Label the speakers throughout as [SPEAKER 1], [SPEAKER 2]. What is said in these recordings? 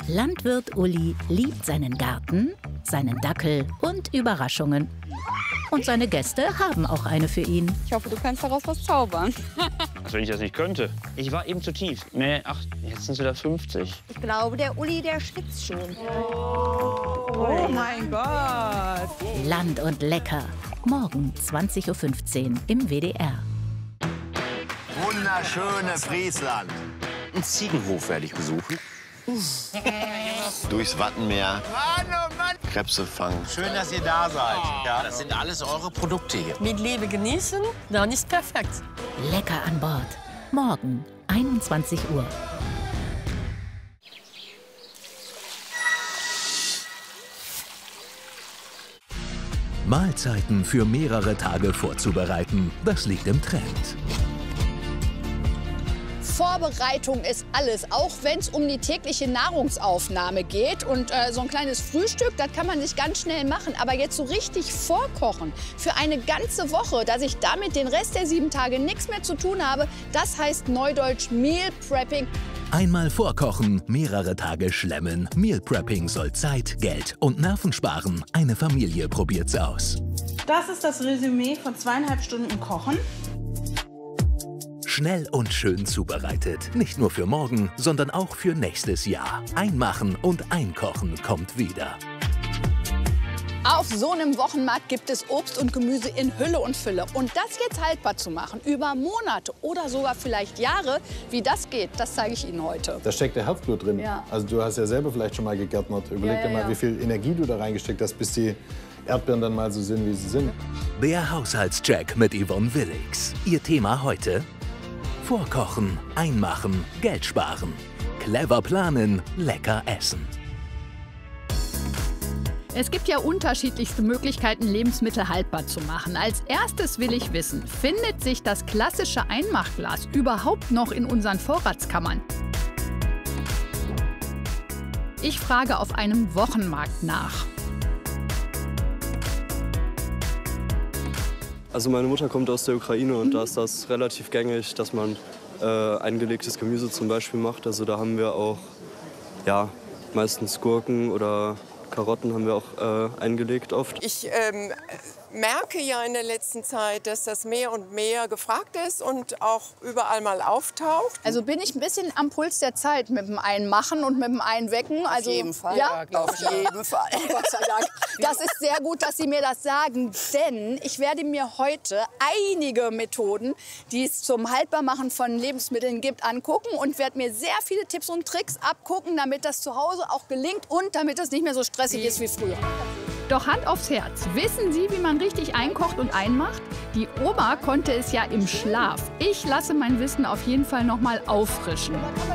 [SPEAKER 1] Landwirt Uli liebt seinen Garten, seinen Dackel und Überraschungen. Und seine Gäste haben auch eine für ihn.
[SPEAKER 2] Ich hoffe, du kannst daraus was zaubern.
[SPEAKER 3] Was, wenn ich das nicht könnte? Ich war eben zu tief. Nee, ach, jetzt sind es wieder 50.
[SPEAKER 4] Ich glaube, der Uli, der schwitzt schon.
[SPEAKER 2] Oh mein Gott.
[SPEAKER 1] Land und lecker. Morgen 20:15 Uhr im WDR.
[SPEAKER 5] Wunderschöne Friesland.
[SPEAKER 6] Einen Ziegenhof werde ich besuchen.
[SPEAKER 5] Durchs Wattenmeer.
[SPEAKER 6] Mann, oh Mann.
[SPEAKER 5] Krebse fangen.
[SPEAKER 6] Schön, dass ihr da seid. Ja, das sind alles eure Produkte hier.
[SPEAKER 7] Mit Liebe genießen, dann ist perfekt.
[SPEAKER 1] Lecker an Bord. Morgen 21 Uhr.
[SPEAKER 8] Mahlzeiten für mehrere Tage vorzubereiten, das liegt im Trend.
[SPEAKER 9] Vorbereitung ist alles, auch wenn es um die tägliche Nahrungsaufnahme geht. Und so ein kleines Frühstück, das kann man sich ganz schnell machen. Aber jetzt so richtig vorkochen für eine ganze Woche, dass ich damit den Rest der 7 Tage nichts mehr zu tun habe, das heißt neudeutsch Meal Prepping.
[SPEAKER 8] Einmal vorkochen, mehrere Tage schlemmen. Meal Prepping soll Zeit, Geld und Nerven sparen. Eine Familie probiert's aus.
[SPEAKER 10] Das ist das Resümee von 2,5 Stunden Kochen.
[SPEAKER 8] Schnell und schön zubereitet. Nicht nur für morgen, sondern auch für nächstes Jahr. Einmachen und einkochen kommt wieder.
[SPEAKER 9] Auf so einem Wochenmarkt gibt es Obst und Gemüse in Hülle und Fülle. Und das jetzt haltbar zu machen, über Monate oder sogar vielleicht Jahre, wie das geht, das zeige ich Ihnen heute.
[SPEAKER 11] Da steckt der Herzblut drin.
[SPEAKER 9] Ja.
[SPEAKER 11] Also du hast ja selber vielleicht schon mal gegärtnert. Überleg dir mal, wie viel Energie du da reingesteckt hast, bis die Erdbeeren dann mal so sind, wie sie sind.
[SPEAKER 8] Der Haushaltscheck mit Yvonne Willix. Ihr Thema heute? Vorkochen, einmachen, Geld sparen. Clever planen, lecker essen.
[SPEAKER 12] Es gibt ja unterschiedlichste Möglichkeiten, Lebensmittel haltbar zu machen. Als erstes will ich wissen, findet sich das klassische Einmachglas überhaupt noch in unseren Vorratskammern? Ich frage auf einem Wochenmarkt nach.
[SPEAKER 13] Also meine Mutter kommt aus der Ukraine und da ist das relativ gängig, dass man eingelegtes Gemüse zum Beispiel macht. Also da haben wir auch ja, meistens Gurken oder Karotten haben wir auch eingelegt oft.
[SPEAKER 7] Ich merke ja in der letzten Zeit, dass das mehr und mehr gefragt ist und auch überall mal auftaucht.
[SPEAKER 9] Also bin ich ein bisschen am Puls der Zeit mit dem Einmachen und mit dem Einwecken. Also,
[SPEAKER 7] Auf jeden Fall.
[SPEAKER 9] Ja,
[SPEAKER 7] auf jeden Fall.
[SPEAKER 9] Gott sei Dank. Das ist sehr gut, dass Sie mir das sagen, denn ich werde mir heute einige Methoden, die es zum Haltbarmachen von Lebensmitteln gibt, angucken und werde mir sehr viele Tipps und Tricks abgucken, damit das zu Hause auch gelingt und damit es nicht mehr so stressig ist wie früher.
[SPEAKER 12] Doch Hand aufs Herz, wissen Sie, wie man richtig einkocht und einmacht? Die Oma konnte es ja im Schlaf. Ich lasse mein Wissen auf jeden Fall noch mal auffrischen.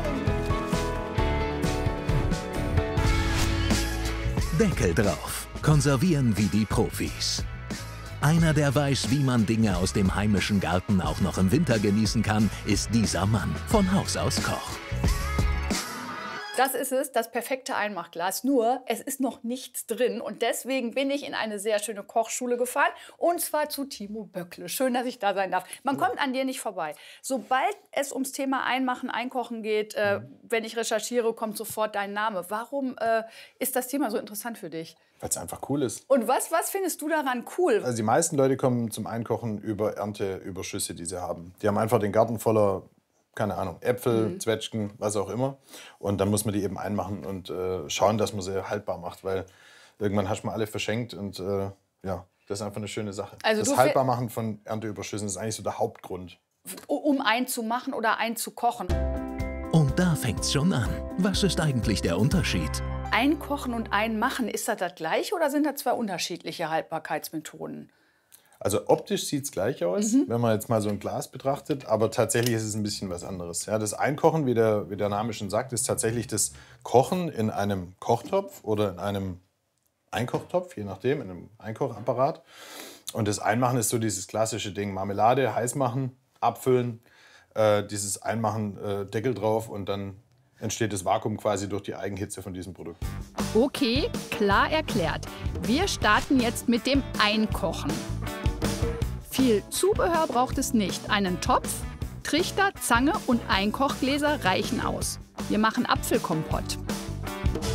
[SPEAKER 8] Deckel drauf. Konservieren wie die Profis. Einer, der weiß, wie man Dinge aus dem heimischen Garten auch noch im Winter genießen kann, ist dieser Mann, von Haus aus Koch.
[SPEAKER 9] Das ist es, das perfekte Einmachglas. Nur, es ist noch nichts drin. Und deswegen bin ich in eine sehr schöne Kochschule gefahren. Und zwar zu Timo Böckle. Schön, dass ich da sein darf. Man kommt an dir nicht vorbei. Sobald es ums Thema Einmachen, Einkochen geht, wenn ich recherchiere, kommt sofort dein Name. Warum ist das Thema so interessant für dich?
[SPEAKER 11] Weil es einfach cool ist.
[SPEAKER 9] Und was findest du daran cool?
[SPEAKER 11] Also die meisten Leute kommen zum Einkochen über Ernteüberschüsse, die sie haben. Die haben einfach den Garten voller, keine Ahnung, Äpfel, Zwetschgen, was auch immer. Und dann muss man die eben einmachen und schauen, dass man sie haltbar macht. Weil irgendwann hast du mal alle verschenkt und ja, das ist einfach eine schöne Sache. Also das Haltbarmachen von Ernteüberschüssen ist eigentlich so der Hauptgrund.
[SPEAKER 9] Um einzumachen oder einzukochen.
[SPEAKER 8] Und da fängt's schon an. Was ist eigentlich der Unterschied?
[SPEAKER 9] Einkochen und Einmachen, ist das gleiche oder sind das zwei unterschiedliche Haltbarkeitsmethoden?
[SPEAKER 11] Also optisch sieht es gleich aus, wenn man jetzt mal so ein Glas betrachtet, aber tatsächlich ist es ein bisschen was anderes. Ja, das Einkochen, wie der Name schon sagt, ist tatsächlich das Kochen in einem Kochtopf oder in einem Einkochtopf, je nachdem, in einem Einkochapparat. Und das Einmachen ist so dieses klassische Ding, Marmelade heiß machen, abfüllen, dieses Einmachen, Deckel drauf und dann entsteht das Vakuum quasi durch die Eigenhitze von diesem Produkt.
[SPEAKER 12] Okay, klar erklärt. Wir starten jetzt mit dem Einkochen. Viel Zubehör braucht es nicht. Einen Topf, Trichter, Zange und Einkochgläser reichen aus. Wir machen Apfelkompott.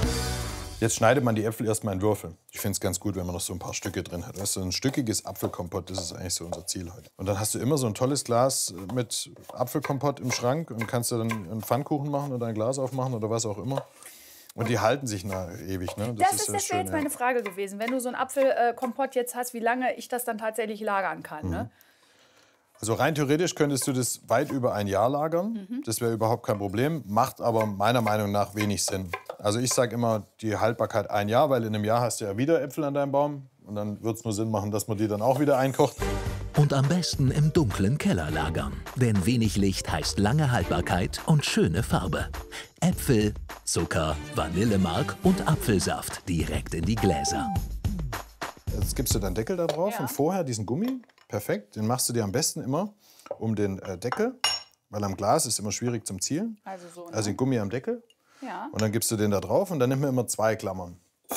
[SPEAKER 11] Jetzt schneidet man die Äpfel erstmal in Würfel. Ich finde es ganz gut, wenn man noch so ein paar Stücke drin hat. Weißt du, ein stückiges Apfelkompott, das ist eigentlich so unser Ziel heute. Und dann hast du immer so ein tolles Glas mit Apfelkompott im Schrank und kannst du dann einen Pfannkuchen machen oder ein Glas aufmachen oder was auch immer. Und die halten sich ewig. Ne?
[SPEAKER 9] Das wäre jetzt meine Frage gewesen. Wenn du so ein Apfelkompott jetzt hast, wie lange ich das dann tatsächlich lagern kann. Ne?
[SPEAKER 11] Also rein theoretisch könntest du das weit über ein Jahr lagern. Das wäre überhaupt kein Problem. Macht aber meiner Meinung nach wenig Sinn. Also ich sage immer die Haltbarkeit ein Jahr, weil in einem Jahr hast du ja wieder Äpfel an deinem Baum. Und dann wird es nur Sinn machen, dass man die dann auch wieder einkocht.
[SPEAKER 8] Und am besten im dunklen Keller lagern. Denn wenig Licht heißt lange Haltbarkeit und schöne Farbe. Äpfel, Zucker, Vanillemark und Apfelsaft direkt in die Gläser.
[SPEAKER 11] Jetzt gibst du deinen Deckel da drauf und vorher diesen Gummi. Perfekt, den machst du dir am besten immer um den Deckel, weil am Glas ist immer schwierig zum Zielen.
[SPEAKER 9] Also so, ne?
[SPEAKER 11] Also den Gummi am Deckel.
[SPEAKER 9] Ja.
[SPEAKER 11] Und dann gibst du den da drauf und dann nimm mir immer 2 Klammern.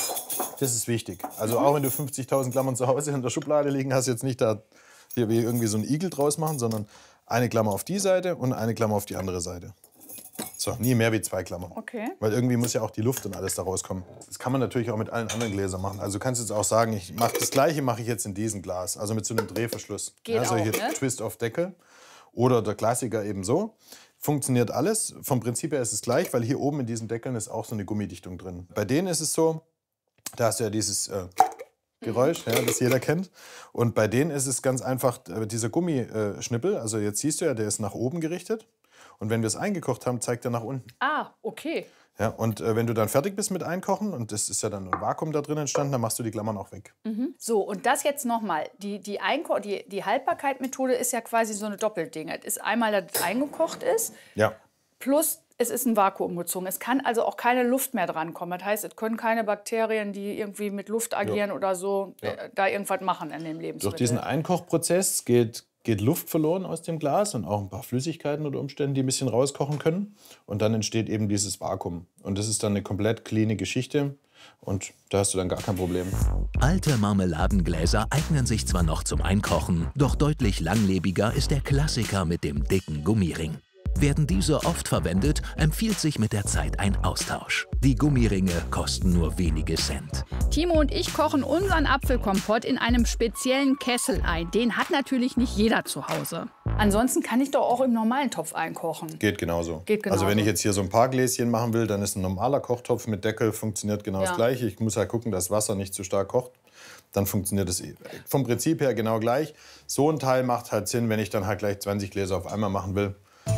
[SPEAKER 11] Das ist wichtig. Also auch wenn du 50.000 Klammern zu Hause in der Schublade liegen hast, jetzt nicht da hier wie irgendwie so einen Igel draus machen, sondern eine Klammer auf die Seite und eine Klammer auf die andere Seite. So, nie mehr wie 2 Klammern.
[SPEAKER 9] Okay.
[SPEAKER 11] Weil irgendwie muss ja auch die Luft und alles da rauskommen. Das kann man natürlich auch mit allen anderen Gläsern machen. Also du kannst jetzt auch sagen, ich mache das Gleiche mache ich jetzt in diesem Glas. Also mit so einem Drehverschluss.
[SPEAKER 9] Geht
[SPEAKER 11] ja, solche
[SPEAKER 9] auch, ne?
[SPEAKER 11] Twist-off-Deckel. Oder der Klassiker eben so. Funktioniert alles. Vom Prinzip her ist es gleich, weil hier oben in diesen Deckeln ist auch so eine Gummidichtung drin. Bei denen ist es so, da hast du ja dieses Geräusch, ja, das jeder kennt. Und bei denen ist es ganz einfach dieser Gummischnippel. Also jetzt siehst du ja, der ist nach oben gerichtet. Und wenn wir es eingekocht haben, zeigt er nach unten.
[SPEAKER 9] Ah, okay.
[SPEAKER 11] Ja, und wenn du dann fertig bist mit Einkochen, und das ist ja dann ein Vakuum da drin entstanden, dann machst du die Klammern auch weg.
[SPEAKER 9] So, und das jetzt nochmal. Die Haltbarkeit-Methode ist ja quasi so eine Doppelding. Es ist einmal, dass es eingekocht ist,
[SPEAKER 11] Ja.
[SPEAKER 9] plus es ist ein Vakuum gezogen. Es kann also auch keine Luft mehr drankommen. Das heißt, es können keine Bakterien, die irgendwie mit Luft agieren oder so, da irgendwas machen in dem Lebensmittel.
[SPEAKER 11] Durch diesen Einkochprozess geht Luft verloren aus dem Glas und auch ein paar Flüssigkeiten unter Umständen, die ein bisschen rauskochen können. Und dann entsteht eben dieses Vakuum. Und das ist dann eine komplett cleane Geschichte. Und da hast du dann gar kein Problem.
[SPEAKER 8] Alte Marmeladengläser eignen sich zwar noch zum Einkochen, doch deutlich langlebiger ist der Klassiker mit dem dicken Gummiring. Werden diese oft verwendet, empfiehlt sich mit der Zeit ein Austausch. Die Gummiringe kosten nur wenige Cent.
[SPEAKER 12] Timo und ich kochen unseren Apfelkompott in einem speziellen Kessel ein. Den hat natürlich nicht jeder zu Hause.
[SPEAKER 9] Ansonsten kann ich doch auch im normalen Topf einkochen.
[SPEAKER 11] Geht genauso.
[SPEAKER 9] Geht genauso.
[SPEAKER 11] Also wenn ich jetzt hier so ein paar Gläschen machen will, dann ist ein normaler Kochtopf mit Deckel, funktioniert genau das Gleiche. Ich muss halt gucken, dass Wasser nicht zu stark kocht. Dann funktioniert es vom Prinzip her genau gleich. So ein Teil macht halt Sinn, wenn ich dann halt gleich 20 Gläser auf einmal machen will.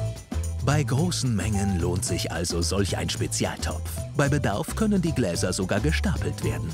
[SPEAKER 8] Bei großen Mengen lohnt sich also solch ein Spezialtopf. Bei Bedarf können die Gläser sogar gestapelt werden.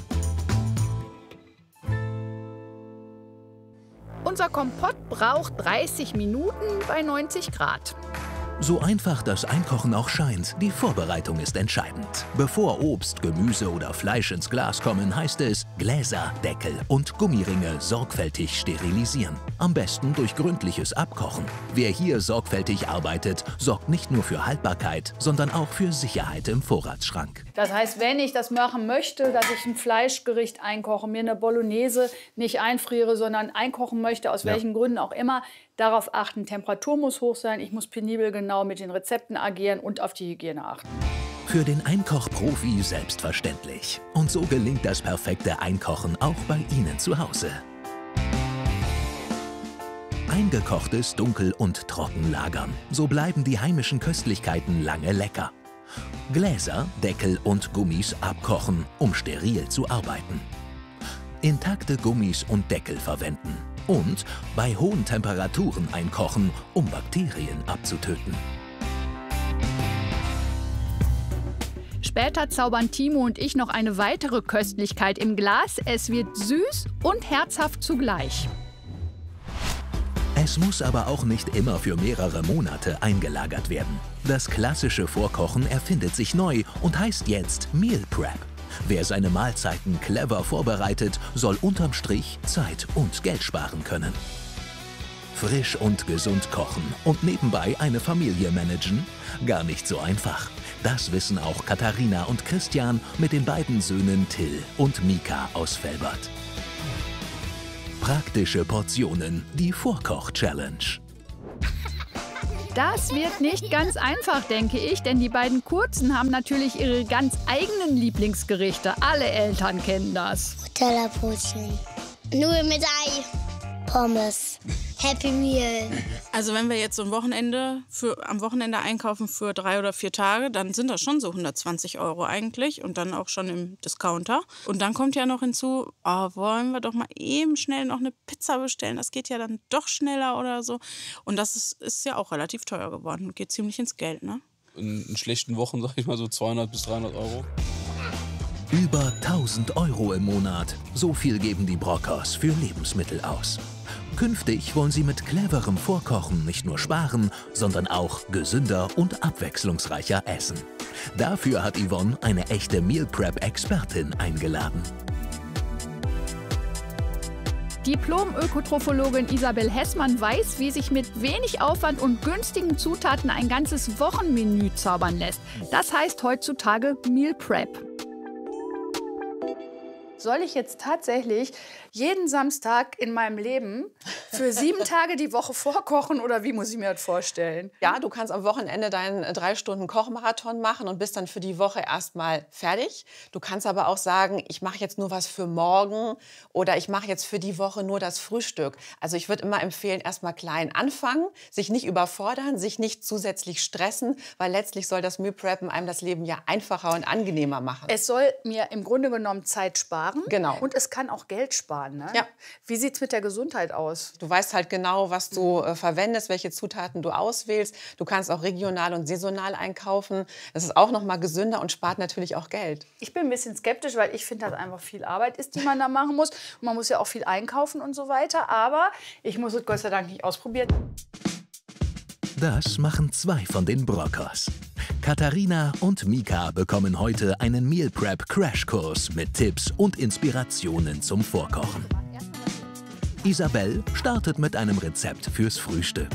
[SPEAKER 12] Unser Kompott braucht 30 Minuten bei 90 Grad.
[SPEAKER 8] So einfach das Einkochen auch scheint, die Vorbereitung ist entscheidend. Bevor Obst, Gemüse oder Fleisch ins Glas kommen, heißt es Gläser, Deckel und Gummiringe sorgfältig sterilisieren. Am besten durch gründliches Abkochen. Wer hier sorgfältig arbeitet, sorgt nicht nur für Haltbarkeit, sondern auch für Sicherheit im Vorratsschrank.
[SPEAKER 9] Das heißt, wenn ich das machen möchte, dass ich ein Fleischgericht einkoche, mir eine Bolognese nicht einfriere, sondern einkochen möchte, aus welchen Gründen auch immer, darauf achten, Temperatur muss hoch sein, ich muss penibel genau mit den Rezepten agieren und auf die Hygiene achten.
[SPEAKER 8] Für den Einkochprofi selbstverständlich. Und so gelingt das perfekte Einkochen auch bei Ihnen zu Hause. Eingekochtes dunkel und trocken lagern. So bleiben die heimischen Köstlichkeiten lange lecker. Gläser, Deckel und Gummis abkochen, um steril zu arbeiten. Intakte Gummis und Deckel verwenden. Und bei hohen Temperaturen einkochen, um Bakterien abzutöten.
[SPEAKER 12] Später zaubern Timo und ich noch eine weitere Köstlichkeit im Glas. Es wird süß und herzhaft zugleich.
[SPEAKER 8] Es muss aber auch nicht immer für mehrere Monate eingelagert werden. Das klassische Vorkochen erfindet sich neu und heißt jetzt Meal Prep. Wer seine Mahlzeiten clever vorbereitet, soll unterm Strich Zeit und Geld sparen können. Frisch und gesund kochen und nebenbei eine Familie managen? Gar nicht so einfach. Das wissen auch Katharina und Christian mit den beiden Söhnen Till und Mika aus Velbert. Praktische Portionen, die Vorkoch-Challenge.
[SPEAKER 12] Das wird nicht ganz einfach, denke ich, denn die beiden Kurzen haben natürlich ihre ganz eigenen Lieblingsgerichte. Alle Eltern kennen das.
[SPEAKER 14] Tellerbrötchen, Nudeln mit Ei, Pommes, Happy Meal.
[SPEAKER 10] Also wenn wir jetzt so am Wochenende einkaufen für 3 oder 4 Tage, dann sind das schon so 120 € eigentlich und dann auch schon im Discounter. Und dann kommt ja noch hinzu, wollen wir doch mal eben schnell noch eine Pizza bestellen. Das geht ja dann doch schneller oder so. Und das ist ja auch relativ teuer geworden und geht ziemlich ins Geld, ne?
[SPEAKER 15] In schlechten Wochen, sag ich mal, so 200 bis 300 €.
[SPEAKER 8] Über 1.000 € im Monat. So viel geben die Brockhaus für Lebensmittel aus. Künftig wollen sie mit cleverem Vorkochen nicht nur sparen, sondern auch gesünder und abwechslungsreicher essen. Dafür hat Yvonne eine echte Meal Prep-Expertin eingeladen.
[SPEAKER 12] Diplom-Ökotrophologin Isabel Hessmann weiß, wie sich mit wenig Aufwand und günstigen Zutaten ein ganzes Wochenmenü zaubern lässt. Das heißt heutzutage Meal Prep. Soll ich jetzt tatsächlich jeden Samstag in meinem Leben für 7 Tage die Woche vorkochen oder wie muss ich mir das vorstellen?
[SPEAKER 7] Ja, du kannst am Wochenende deinen 3 Stunden Kochmarathon machen und bist dann für die Woche erstmal fertig. Du kannst aber auch sagen, ich mache jetzt nur was für morgen oder ich mache jetzt für die Woche nur das Frühstück. Also ich würde immer empfehlen, erstmal klein anfangen, sich nicht überfordern, sich nicht zusätzlich stressen, weil letztlich soll das Meal Preppen einem das Leben ja einfacher und angenehmer machen.
[SPEAKER 12] Es soll mir im Grunde genommen Zeit sparen.
[SPEAKER 7] Genau.
[SPEAKER 12] Und es kann auch Geld sparen. Ne?
[SPEAKER 7] Ja.
[SPEAKER 12] Wie sieht es mit der Gesundheit aus?
[SPEAKER 7] Du weißt halt genau, was du verwendest, welche Zutaten du auswählst. Du kannst auch regional und saisonal einkaufen. Das ist auch noch mal gesünder und spart natürlich auch Geld.
[SPEAKER 12] Ich bin ein bisschen skeptisch, weil ich finde, dass einfach viel Arbeit ist, die man da machen muss. Und man muss ja auch viel einkaufen und so weiter. Aber ich muss es Gott sei Dank nicht ausprobieren.
[SPEAKER 8] Das machen 2 von den Brockers. Katharina und Mika bekommen heute einen Meal Prep Crashkurs mit Tipps und Inspirationen zum Vorkochen. Isabel startet mit einem Rezept fürs Frühstück.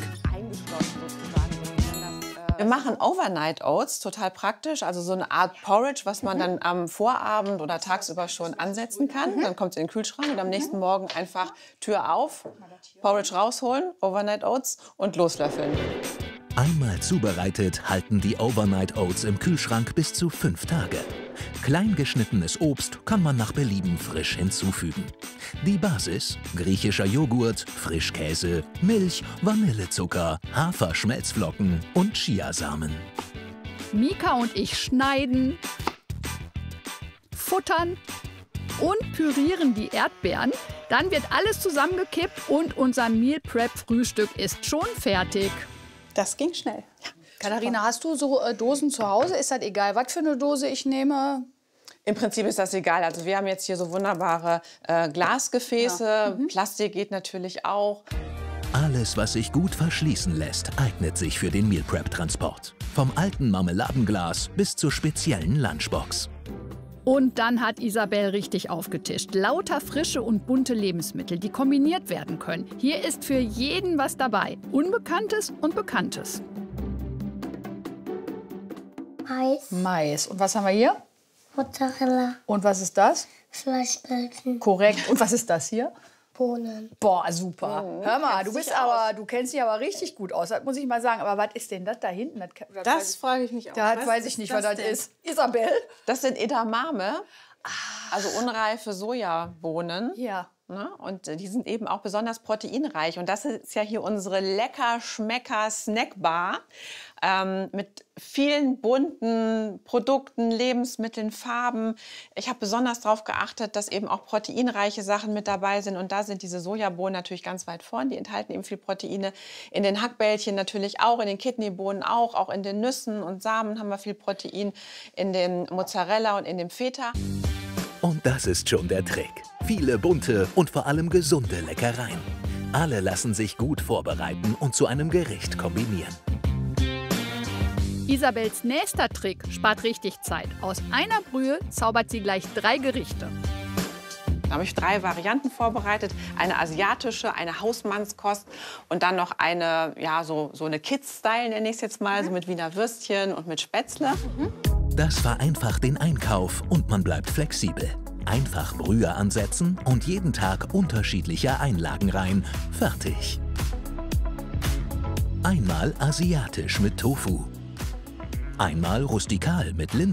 [SPEAKER 7] Wir machen Overnight Oats, total praktisch, also so eine Art Porridge, was man dann am Vorabend oder tagsüber schon ansetzen kann. Dann kommt es in den Kühlschrank und am nächsten Morgen einfach Tür auf, Porridge rausholen, Overnight Oats und loslöffeln.
[SPEAKER 8] Einmal zubereitet, halten die Overnight Oats im Kühlschrank bis zu 5 Tage. Klein geschnittenes Obst kann man nach Belieben frisch hinzufügen. Die Basis: griechischer Joghurt, Frischkäse, Milch, Vanillezucker, Haferschmelzflocken und Chiasamen.
[SPEAKER 12] Mika und ich schneiden, futtern und pürieren die Erdbeeren. Dann wird alles zusammengekippt und unser Meal Prep Frühstück ist schon fertig.
[SPEAKER 2] Das ging schnell.
[SPEAKER 12] Ja. Katharina, hast du so Dosen zu Hause? Ist das egal, was für eine Dose ich nehme?
[SPEAKER 7] Im Prinzip ist das egal. Also wir haben jetzt hier so wunderbare Glasgefäße. Ja. Plastik geht natürlich auch.
[SPEAKER 8] Alles, was sich gut verschließen lässt, eignet sich für den Meal Prep Transport. Vom alten Marmeladenglas bis zur speziellen Lunchbox.
[SPEAKER 12] Und dann hat Isabel richtig aufgetischt. Lauter frische und bunte Lebensmittel, die kombiniert werden können. Hier ist für jeden was dabei. Unbekanntes und Bekanntes.
[SPEAKER 14] Mais.
[SPEAKER 12] Mais. Und was haben wir hier?
[SPEAKER 14] Mozzarella.
[SPEAKER 12] Und was ist das?
[SPEAKER 14] Fleischbällchen.
[SPEAKER 12] Korrekt. Und was ist das hier?
[SPEAKER 14] Bohnen.
[SPEAKER 12] Boah, super. Hör mal, du kennst dich aber richtig gut aus. Das muss ich mal sagen. Aber was ist denn das da hinten?
[SPEAKER 2] Das frage ich mich auch.
[SPEAKER 12] Das weiß ich nicht, was das ist. Isabel?
[SPEAKER 7] Das sind Edamame, also unreife Sojabohnen.
[SPEAKER 12] Ja.
[SPEAKER 7] Und die sind eben auch besonders proteinreich. Und das ist ja hier unsere Lecker-Schmecker-Snackbar mit vielen bunten Produkten, Lebensmitteln, Farben. Ich habe besonders darauf geachtet, dass eben auch proteinreiche Sachen mit dabei sind. Und da sind diese Sojabohnen natürlich ganz weit vorn. Die enthalten eben viel Proteine. In den Hackbällchen natürlich auch, in den Kidneybohnen auch in den Nüssen und Samen haben wir viel Protein, in dem Mozzarella und in dem Feta.
[SPEAKER 8] Und das ist schon der Trick. Viele bunte und vor allem gesunde Leckereien. Alle lassen sich gut vorbereiten und zu einem Gericht kombinieren.
[SPEAKER 12] Isabels nächster Trick spart richtig Zeit. Aus einer Brühe zaubert sie gleich 3 Gerichte.
[SPEAKER 7] Da habe ich 3 Varianten vorbereitet. Eine asiatische, eine Hausmannskost und dann noch eine, ja, so eine Kids-Style nenne ich es jetzt mal, so mit Wiener Würstchen und mit Spätzle.
[SPEAKER 8] Das vereinfacht den Einkauf und man bleibt flexibel. Einfach Brühe ansetzen und jeden Tag unterschiedliche Einlagen rein. Fertig. Einmal asiatisch mit Tofu. Einmal rustikal mit Linsen.